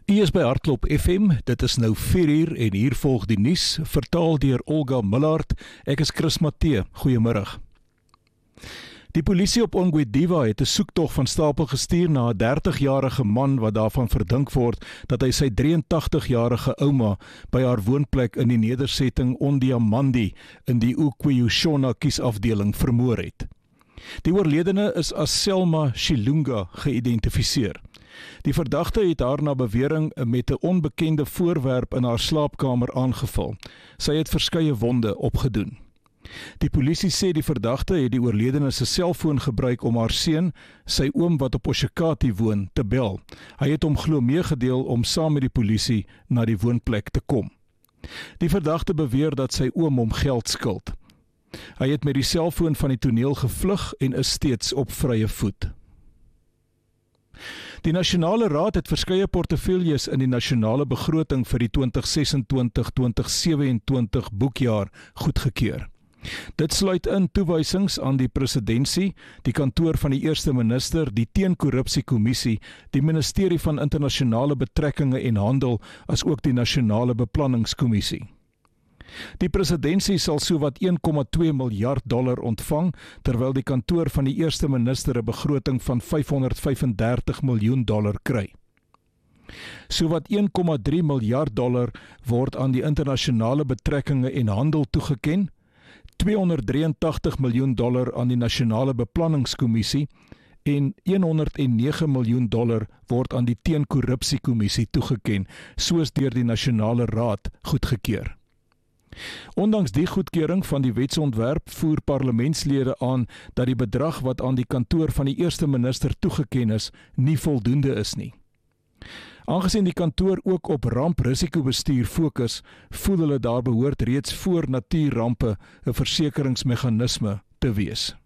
U is by Hartklop FM, dit is nou 4:00 en hier volg die nuus, vertaal deur Olga Millard. Ek is Chris Matthee, goeiemiddag. Die polisie op Ongwediva het 'n soektog van stapel gestuur na 'n 30-jarige man wat daarvan verdink word dat hy sy 83-jarige ouma by haar woonplek in die nedersetting Ondiamandi in die Ukweyoshona kiesafdeling vermoor het. Die oorledene is as Selma Shilunga geïdentifiseer. Die verdagte het haar na bewering met 'n onbekende voorwerp in haar slaapkamer aangeval. Sy het verskeie wonde opgedoen. Die polisie sê die verdagte het die oorledene se selfoon gebruik om haar seun, sy oom wat op Oshakati woon, te bel. Hy het hom glo meegedeel om saam met die polisie na die woonplek te kom. Die verdagte beweer dat sy oom hom geld skuld. Hy het met die selfoon van die toneel gevlug en is steeds op vrye voet. Die Nasionale Raad het verskeie portefeuilles in die nasionale begroting vir die 2026-2027 boekjaar goedgekeur. Dit sluit in toewysings aan die presidentsie, die kantoor van die eerste minister, die teenkorrupsiekommissie, die ministerie van internasionale betrekkinge en handel, as ook die nasionale beplanningskommissie. Die presidentsie sal sowat $1,2 miljard ontvang, terwyl die kantoor van die eerste minister 'n begroting van $535 miljoen kry. Sowat $1,3 miljard word aan die internasionale betrekkinge en handel toegeken, $283 miljoen aan die nasionale beplanningskommissie en $109 miljoen word aan die teenkorrupsiekommissie toegeken, soos deur die Nasionale Raad goedgekeur. Ondanks die goedkeuring van die wetsontwerp voer parlementslede aan dat die bedrag wat aan die kantoor van die eerste minister toegeken is, nie voldoende is nie. Aangesien die kantoor ook op ramprisikobestuur fokus, voel hulle daar behoort reeds voor natuurrampe 'n versekeringsmeganisme te wees.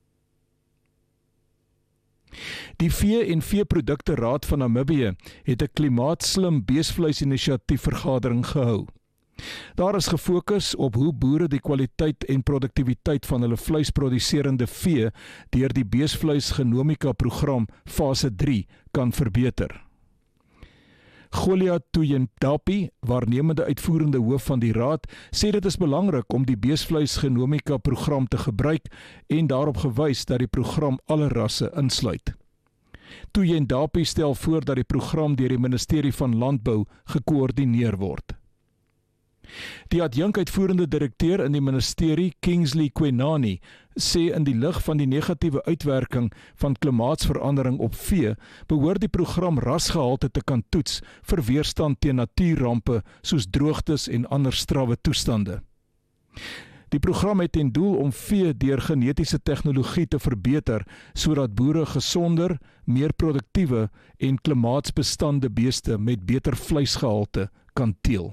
Die Vee- en Veeprodukte Raad van Namibië het 'n klimaatslim beesvleisinisiatief vergadering gehou. Daar is gefokus op hoe boere die kwaliteit en produktiwiteit van hulle vleisproduserende vee deur die beesvleisgenomika program fase 3 kan verbeter. Goliath Tuyendapi, waarnemende uitvoerende hoof van die raad, sê dit is belangrik om die beesvleisgenomika program te gebruik en daarop gewys dat die program alle rasse insluit. Tuyendapi stel voor dat die program deur die ministerie van Landbou gekoördineer word. Die adjunkuitvoerende direkteur in die ministerie, Kingsley Kwenani, sê in die lig van die negatiewe uitwerking van klimaatsverandering op vee, behoort die program rasgehalte te kan toets vir weerstand teen natuurrampe soos droogtes en ander strawwe toestande. Die program het ten doel om vee deur genetiese tegnologie te verbeter, sodat boere gesonder, meer produktiewe en klimaatsbestande beeste met beter vleisgehalte kan teel.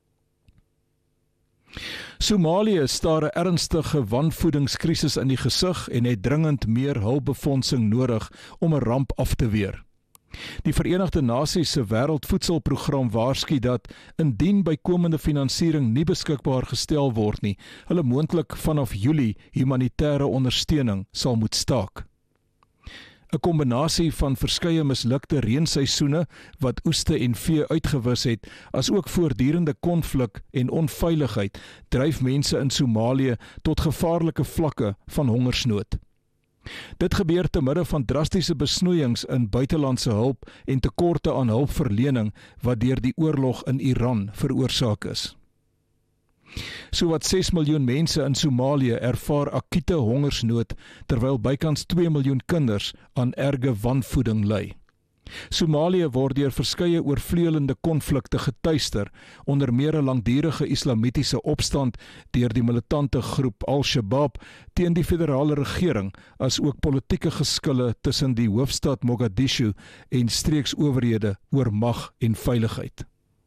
Somalië staar 'n ernstige wanvoedingskrisis in die gesig en het dringend meer hulpbefondsing nodig om 'n ramp af te weer. Die Verenigde Nasies se Wêreldvoedselprogram waarsku dat indien bykomende finansiering nie beskikbaar gestel word nie, hulle moontlik vanaf Julie humanitêre ondersteuning sal moet staak. 'n Kombinasie van verskeie mislukte reenseisoene wat oeste en vee uitgewis het, as ook voortdurende konflik en onveiligheid, dryf mense in Somalië tot gevaarlike vlakke van hongersnood. Dit gebeur te midde van drastiese besnoeiings in buitelandse hulp en tekorte aan hulpverlening wat deur die oorlog in Iran veroorsaak is. Sowat 6 miljoen mense in Somalië ervaar akute hongersnood, terwyl bykans 2 miljoen kinders aan erge wanvoeding ly. Somalië word deur verskeie oorvleelende konflikte getuister, onder meer 'n langdurige islamitiese opstand deur die militante groep Al-Shabaab teen die federale regering, as ook politieke geskille tussen die hoofstad Mogadishu en streeksowerhede oor mag en veiligheid.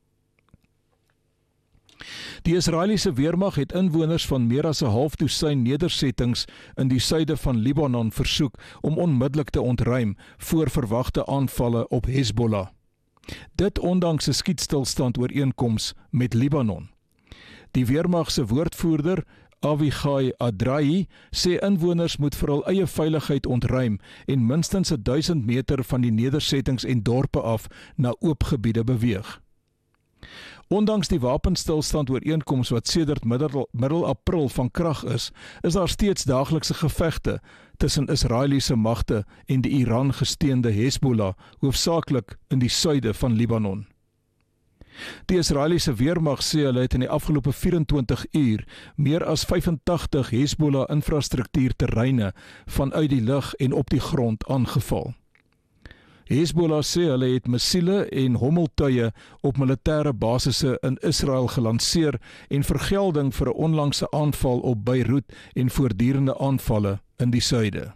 Die Israeliese weermag het inwoners van meer as 'n half dosyn nedersettings in die suide van Libanon versoek om onmiddellik te ontruim voor verwagte aanvalle op Hezbollah. Dit ondanks 'n skietstilstand ooreenkoms met Libanon. Die weermag se woordvoerder, Avigai Adrahi, sê inwoners moet vir hul eie veiligheid ontruim en minstens 1000 meter van die nedersettings en dorpe af na oop gebiede beweeg. Ondanks die wapenstilstand ooreenkoms wat sedert middel April van krag is daar steeds daaglikse gevegte tussen Israeliese magte en die Iran gesteunde Hezbollah, hoofsaaklik in die suide van Libanon. Die Israeliese weermag sê hulle het in die afgelope 24 uur meer as 85 Hezbollah infrastruktuurterreine vanuit die lug en op die grond aangeval. Hezbollah sê hulle het missiele en hommeltuie op militêre basisse in Israel gelanseer en vergelding vir 'n onlangse aanval op Beirut en voortdurende aanvalle in die suide.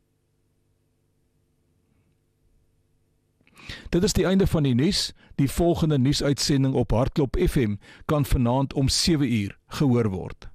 Dit is die einde van die nuus. Die volgende nuusuitsending op Hartklop FM kan vanaand om 7 uur gehoor word.